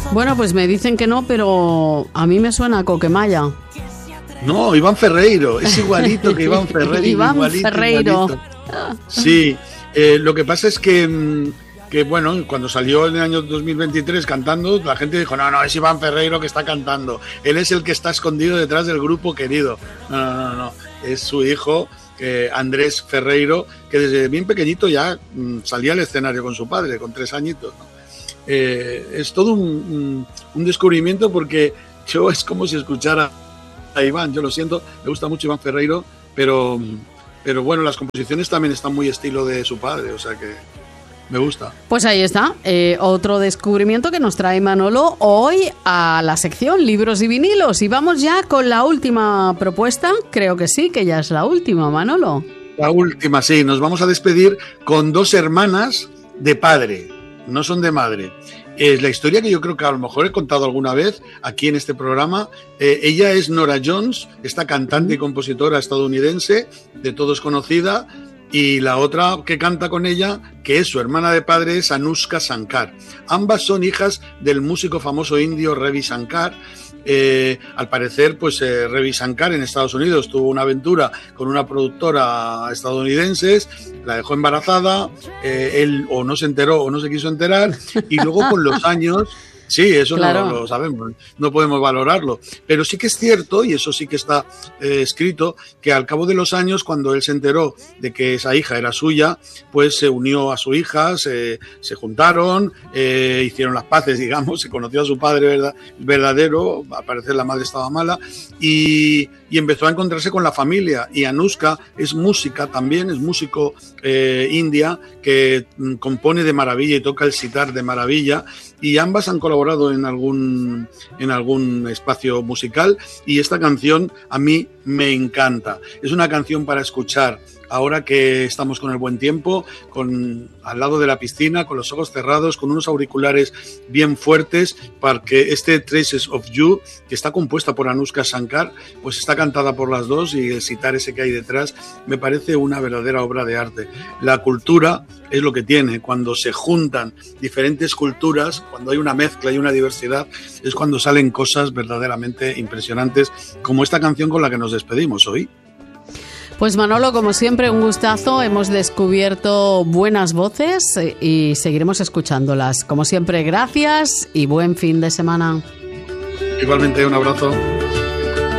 Bueno, pues me dicen que no, pero a mí me suena a Coquemaya. No, Iván Ferreiro, es igualito que Iván Ferreiro. Iván Ferreiro. Igualito. Sí, lo que pasa es que bueno, cuando salió en el año 2023 cantando, la gente dijo, no, es Iván Ferreiro que está cantando. Él es el que está escondido detrás del grupo querido. No. Es su hijo, Andrés Ferreiro, que desde bien pequeñito ya salía al escenario con su padre, con 3 añitos, ¿no? Es todo un descubrimiento porque yo es como si escuchara a Iván. Yo lo siento, me gusta mucho Iván Ferreiro, pero bueno, las composiciones también están muy estilo de su padre, o sea que me gusta. Pues ahí está, otro descubrimiento que nos trae Manolo hoy a la sección Libros y Vinilos. Y vamos ya con la última propuesta, creo que sí, que ya es la última, Manolo. La última, sí, nos vamos a despedir con 2 hermanas de padre, no son de madre. Es la historia que yo creo que a lo mejor he contado alguna vez aquí en este programa. Ella es Norah Jones, esta cantante y compositora estadounidense, de todos conocida, y la otra que canta con ella, que es su hermana de padre, es Anushka Shankar. Ambas son hijas del músico famoso indio Ravi Shankar. Al parecer, pues Ravi Shankar en Estados Unidos tuvo una aventura con una productora estadounidense, la dejó embarazada, él o no se enteró o no se quiso enterar, y luego con los años... Sí, eso claro. No lo sabemos, no podemos valorarlo. Pero sí que es cierto, y eso sí que está escrito, que al cabo de los años, cuando él se enteró de que esa hija era suya, pues se unió a su hija, se juntaron, hicieron las paces, digamos, se conoció a su padre verdadero, al parecer la madre estaba mala, y empezó a encontrarse con la familia. Y Anushka es música también, es músico india, que compone de maravilla y toca el sitar de maravilla, y ambas han colaborado en algún espacio musical, y esta canción a mí me encanta. Es una canción para escuchar ahora que estamos con el buen tiempo, al lado de la piscina, con los ojos cerrados, con unos auriculares bien fuertes, para que este Traces of You, que está compuesta por Anushka Shankar, pues está cantada por las dos, y el sitar ese que hay detrás me parece una verdadera obra de arte. La cultura es lo que tiene, cuando se juntan diferentes culturas, cuando hay una mezcla y una diversidad, es cuando salen cosas verdaderamente impresionantes, como esta canción con la que nos despedimos hoy. Pues Manolo, como siempre, un gustazo. Hemos descubierto buenas voces y seguiremos escuchándolas. Como siempre, gracias y buen fin de semana. Igualmente, un abrazo.